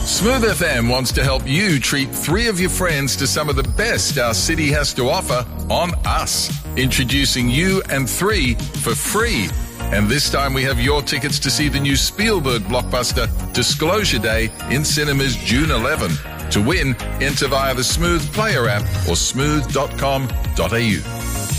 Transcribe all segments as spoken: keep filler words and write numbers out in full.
Smooth F M wants to help you treat three of your friends to some of the best our city has to offer on us. Introducing you and three for free. And this time we have your tickets to see the new Spielberg blockbuster Disclosure Day in cinemas June eleventh. To win, enter via the Smooth Player app or smooth dot com dot a u.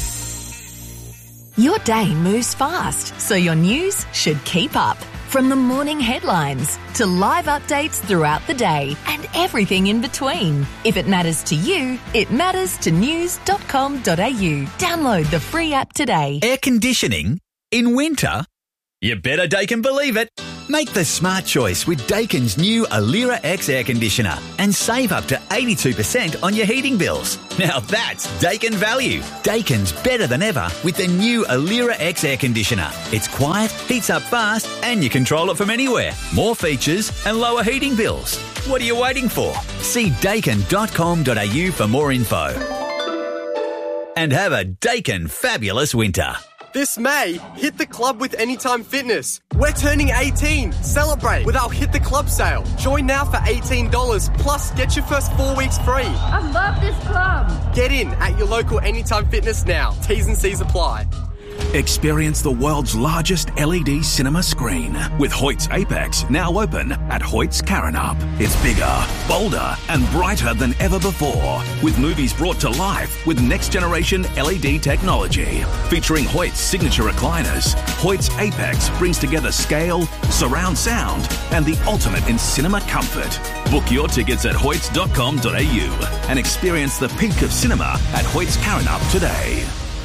Your day moves fast, so your news should keep up. From the morning headlines to live updates throughout the day and everything in between. If it matters to you, it matters to news dot com dot a u. Download the free app today. Air conditioning in winter? You better Daikin believe it. Make the smart choice with Daikin's new Alira X air conditioner and save up to eighty-two percent on your heating bills. Now that's Daikin value. Daikin's better than ever with the new Alira X air conditioner. It's quiet, heats up fast, and you control it from anywhere. More features and lower heating bills. What are you waiting for? See daikin dot com dot a u for more info. And have a Daikin fabulous winter. This May, hit the club with Anytime Fitness. We're turning eighteen. Celebrate with our Hit the Club sale. Join now for eighteen dollars, plus get your first four weeks free. I love this club. Get in at your local Anytime Fitness now. T's and C's apply. Experience the world's largest L E D cinema screen with Hoyt's Apex now open at Hoyt's Karrinyup. It's bigger, bolder and brighter than ever before, with movies brought to life with next-generation L E D technology. Featuring Hoyt's signature recliners, Hoyt's Apex brings together scale, surround sound and the ultimate in cinema comfort. Book your tickets at hoyts dot com dot a u and experience the peak of cinema at Hoyt's Karrinyup today.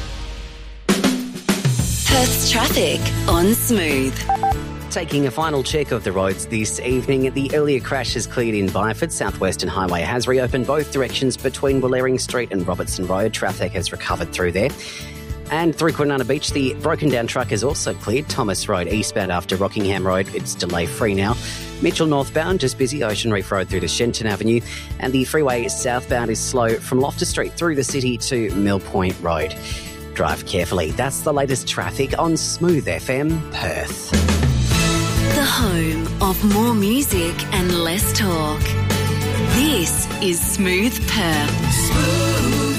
Perth's traffic on Smooth. Taking a final check of the roads this evening, the earlier crash has cleared in Byford. South Western Highway has reopened both directions between Wallering Street and Robertson Road. Traffic has recovered through there. And through Kwinana Beach, the broken down truck is also cleared. Thomas Road eastbound after Rockingham Road, it's delay free now. Mitchell northbound, just busy. Ocean Reef Road through to Shenton Avenue. And the freeway southbound is slow from Loftus Street through the city to Mill Point Road. Drive carefully. That's the latest traffic on Smooth F M Perth. The home of more music and less talk. This is Smooth Perth. Smooth.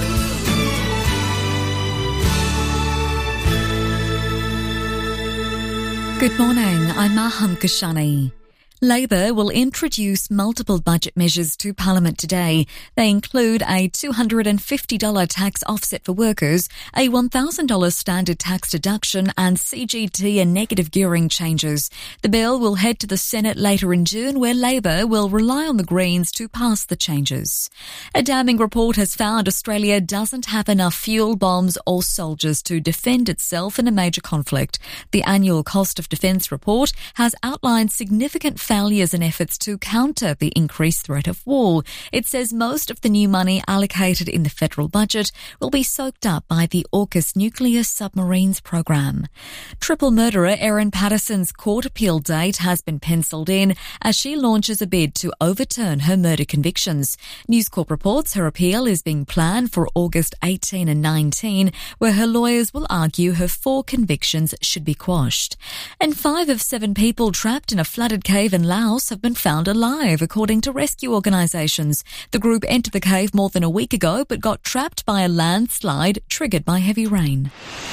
Good morning, I'm Maham Kashani. Labor will introduce multiple budget measures to Parliament today. They include a two hundred fifty dollars tax offset for workers, a one thousand dollars standard tax deduction and C G T and negative gearing changes. The bill will head to the Senate later in June, where Labor will rely on the Greens to pass the changes. A damning report has found Australia doesn't have enough fuel, bombs or soldiers to defend itself in a major conflict. The annual cost of defence report has outlined significant failures in efforts to counter the increased threat of war. It says most of the new money allocated in the federal budget will be soaked up by the AUKUS nuclear submarines program. Triple murderer Erin Patterson's court appeal date has been penciled in as she launches a bid to overturn her murder convictions. News Corp reports her appeal is being planned for August eighteenth and nineteenth, where her lawyers will argue her four convictions should be quashed. And five of seven people trapped in a flooded cave in Laos have been found alive, according to rescue organisations. The group entered the cave more than a week ago but got trapped by a landslide triggered by heavy rain.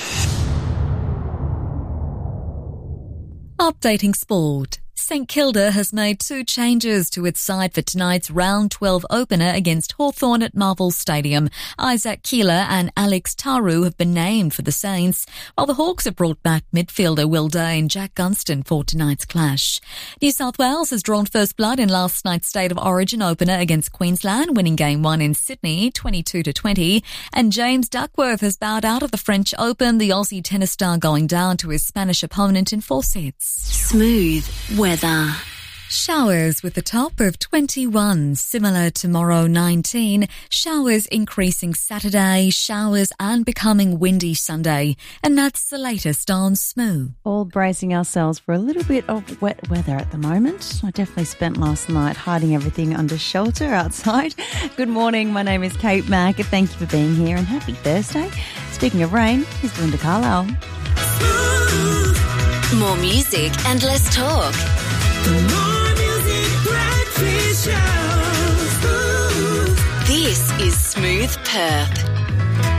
Updating sport. St Kilda has made two changes to its side for tonight's round twelve opener against Hawthorn at Marvel Stadium. Isaac Keeler and Alex Taru have been named for the Saints, while the Hawks have brought back midfielder Will Day and Jack Gunston for tonight's clash. New South Wales has drawn first blood in last night's State of Origin opener against Queensland, winning game one in Sydney, twenty-two to twenty. And James Duckworth has bowed out of the French Open, the Aussie tennis star going down to his Spanish opponent in four sets. Smooth weather. Showers with a top of twenty-one, similar tomorrow nineteen, showers increasing Saturday, showers and becoming windy Sunday. And that's the latest on Smooth. All bracing ourselves for a little bit of wet weather at the moment. I definitely spent last night hiding everything under shelter outside. Good morning, my name is Kate Mack. Thank you for being here and happy Thursday. Speaking of rain, here's Linda Carlisle. More music and less talk. More music breakfast. is Smooth Perth.